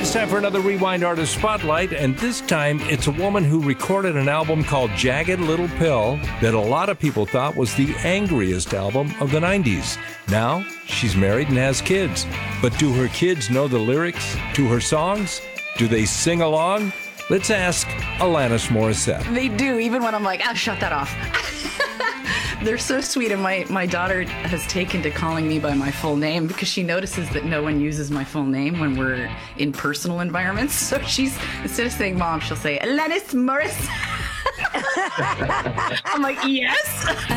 It's time for another Rewind Artist Spotlight, and this time it's a woman who recorded an album called Jagged Little Pill that a lot of people thought was the angriest album of the 90s. Now, she's married and has kids. But do her kids know the lyrics to her songs? Do they sing along? Let's ask Alanis Morissette. They do, even when I'm like, shut that off. They're so sweet, and my daughter has taken to calling me by my full name because she notices that no one uses my full name when we're in personal environments. So she's, instead of saying Mom, she'll say, Alanis Morissette. I'm like, yes.